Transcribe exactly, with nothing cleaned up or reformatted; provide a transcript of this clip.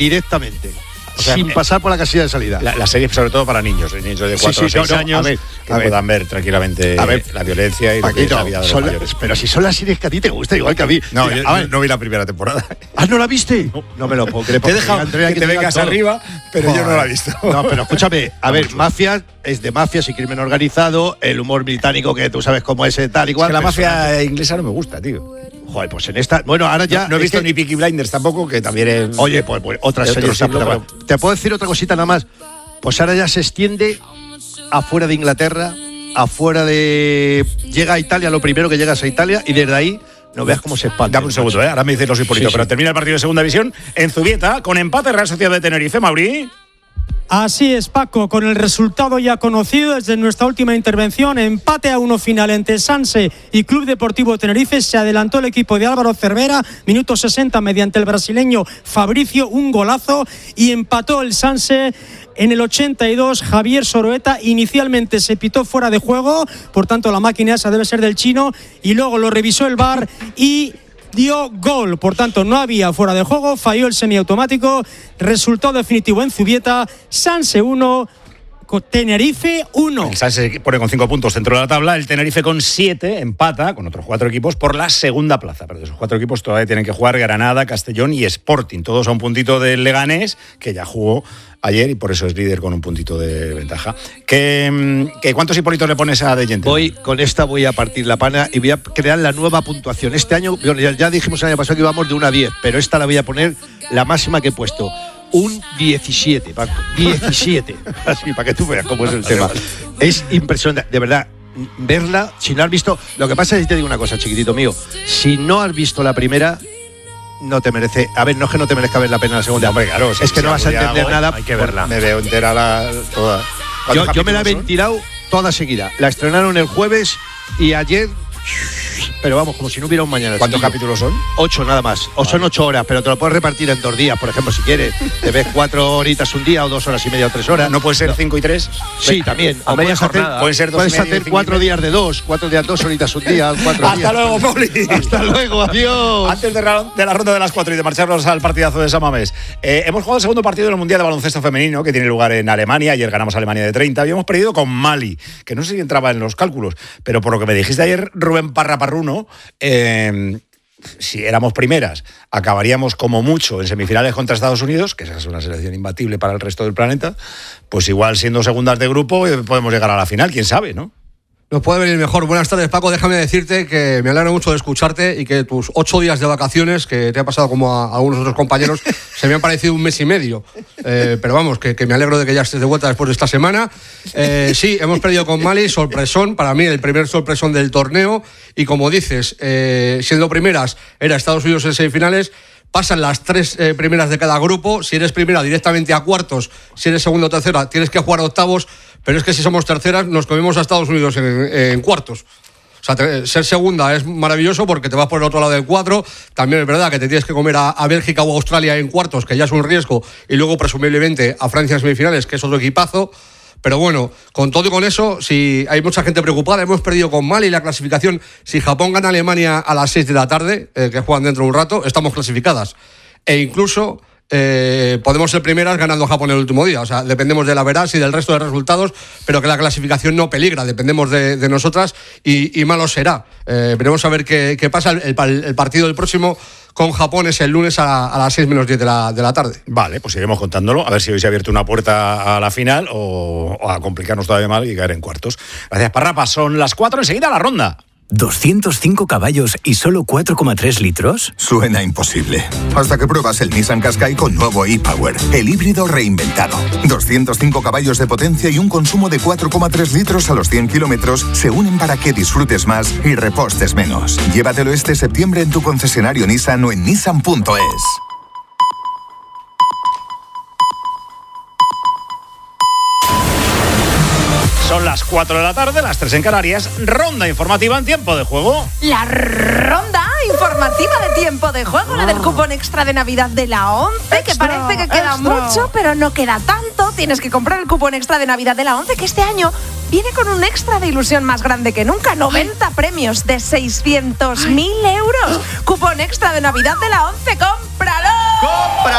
directamente. O sea, sin eh, pasar por la casilla de salida. La, la serie sobre todo para niños, niños de cuatro sí, sí, o seis no, no, años, a ver, que a ver. puedan ver tranquilamente A ver, la violencia y Paquito, lo que es la vida de los son mayores. la, pero si son las series que a ti te gustan, igual que a mí. No, Mira, yo a ver, no vi la primera temporada. ¿Ah, no la viste? No, no me lo puedo creer. Te he porque dejado Andrea, que te digan vengas todo. arriba, pero Joder. yo no la he visto. No, pero escúchame, a ver, mafia es de mafias y crimen organizado, el humor británico que tú sabes cómo es eh, tal y cual. Es que la mafia personaje. inglesa no me gusta, tío. Joder, pues en esta. Bueno, ahora ya. No, no he es visto que- ni Peaky Blinders tampoco, que también es. Oye, pues, pues otra de serie otro está siglo, puta madre. Te puedo decir otra cosita nada más. Pues ahora ya se extiende afuera de Inglaterra, afuera de. Llega a Italia, lo primero que llegas a Italia, y desde ahí no veas cómo se expande. Dame un segundo, ¿eh? Ahora me dices los Hipólito, Sí, pero sí. termina el partido de segunda división en Zubieta, con empate Real Sociedad de Tenerife, Mauri. Así es, Paco, con el resultado ya conocido desde nuestra última intervención, empate a uno final entre Sanse y Club Deportivo Tenerife. Se adelantó el equipo de Álvaro Cervera, minuto sesenta, mediante el brasileño Fabricio, un golazo, y empató el Sanse en el ochenta y dos, Javier Soroeta. Inicialmente se pitó fuera de juego, por tanto la máquina esa debe ser del chino, y luego lo revisó el V A R y dio gol, por tanto no había fuera de juego, falló el semiautomático. Resultado definitivo en Zubieta: Sanse uno, Tenerife uno. El Sanse se pone con cinco puntos dentro de la tabla, el Tenerife con siete, empata con otros cuatro equipos por la segunda plaza. Pero de esos cuatro equipos todavía tienen que jugar Granada, Castellón y Sporting, todos a un puntito del Leganés, que ya jugó ayer y por eso es líder con un puntito de ventaja. ¿Qué, qué, ¿Cuántos Hipólitos le pones a De Gentleman? Voy, con esta voy a partir la pana y voy a crear la nueva puntuación. Este año, ya, ya dijimos el año pasado que íbamos de una a diez, pero esta la voy a poner la máxima que he puesto. Un diecisiete, Paco. diecisiete. Así, para que tú veas cómo es el tema. Es impresionante, de verdad. Verla, si no has visto. Lo que pasa es que te digo una cosa, chiquitito mío. Si no has visto la primera, no te merece. A ver, no es que no te merezca ver la pena la segunda. Hombre, claro, es si- que si no vas a algún día entender hago, nada. Hay que verla. Me veo entera la, toda. Yo, yo me la he capítulos son? ventilado toda seguida. La estrenaron el jueves y ayer. Pero vamos, como si no hubiera un mañana. ¿Cuántos chiquillo. capítulos son? Ocho nada más. O son ocho horas, pero te lo puedes repartir en dos días, por ejemplo, si quieres. Te ves cuatro horitas un día o dos horas y media o tres horas. ¿No puede ser cinco y tres? Sí, también. O Podrías puede hacer, jornada. Pueden ser dos puedes y medio, hacer cinco cuatro y medio. días de dos, cuatro días dos horitas un día, cuatro Hasta días. luego, Poli. Hasta luego, adiós. Antes de, ra- de la ronda de las cuatro y de marcharnos al partidazo de San Mamés, eh, hemos jugado el segundo partido del Mundial de Baloncesto Femenino, que tiene lugar en Alemania. Ayer ganamos a Alemania de treinta. Habíamos perdido con Mali, que no sé si entraba en los cálculos, pero por lo que me dijiste ayer, Rubén Parraparruno, eh, si éramos primeras, acabaríamos como mucho en semifinales contra Estados Unidos, que esa es una selección imbatible para el resto del planeta. Pues igual siendo segundas de grupo eh, podemos llegar a la final, quién sabe, ¿no? Nos puede venir mejor. Buenas tardes, Paco. Déjame decirte que me alegro mucho de escucharte y que tus ocho días de vacaciones, que te ha pasado como a algunos otros compañeros, se me han parecido un mes y medio. Eh, pero vamos, que, que me alegro de que ya estés de vuelta después de esta semana. Eh, sí, hemos perdido con Mali, sorpresón, para mí el primer sorpresón del torneo. Y como dices, eh, siendo primeras, era Estados Unidos en semifinales. Pasan las tres eh, primeras de cada grupo. Si eres primera, directamente a cuartos. Si eres segunda o tercera, tienes que jugar a octavos. Pero es que si somos terceras, nos comemos a Estados Unidos en, en cuartos. O sea, te, ser segunda es maravilloso porque te vas por el otro lado del cuadro. También es verdad que te tienes que comer a, a Bélgica o a Australia en cuartos, que ya es un riesgo. Y luego, presumiblemente, a Francia en semifinales, que es otro equipazo. Pero bueno, con todo y con eso, si hay mucha gente preocupada, hemos perdido con Mali la clasificación. Si Japón gana a Alemania a las seis de la tarde, eh, que juegan dentro de un rato, estamos clasificadas. E incluso eh, podemos ser primeras ganando a Japón el último día. O sea, dependemos de la veraz y del resto de resultados, pero que la clasificación no peligra, dependemos de, de nosotras y, y malo será. Eh, veremos a ver qué, qué pasa. El, el, el partido del próximo con Japón es el lunes a, a las seis menos diez de la, de la tarde. Vale, pues iremos contándolo, a ver si hoy se ha abierto una puerta a la final o, o a complicarnos todavía más y caer en cuartos. Gracias, Parrapa. Son las cuatro, enseguida la ronda. ¿doscientos cinco caballos y solo cuatro coma tres litros? Suena imposible. Hasta que pruebas el Nissan Qashqai con nuevo e-Power, el híbrido reinventado. doscientos cinco caballos de potencia y un consumo de cuatro coma tres litros a los cien kilómetros se unen para que disfrutes más y repostes menos. Llévatelo este septiembre en tu concesionario Nissan o en nissan punto es. Son las cuatro de la tarde, las tres en Canarias. Ronda informativa en tiempo de juego. La ronda informativa de tiempo de juego, la del cupón extra de Navidad de la ONCE, que parece que queda mucho, pero no queda tanto. Tienes que comprar el cupón extra de Navidad de la ONCE, que este año viene con un extra de ilusión más grande que nunca. noventa premios de seiscientos mil euros. Cupón extra de Navidad de la ONCE, ¡cómpralo! ¡Compra!